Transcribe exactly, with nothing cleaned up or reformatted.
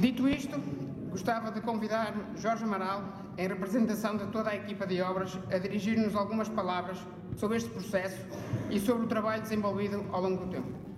Dito isto, gostava de convidar Jorge Amaral, em representação de toda a equipa de obras, a dirigir-nos algumas palavras sobre este processo e sobre o trabalho desenvolvido ao longo do tempo.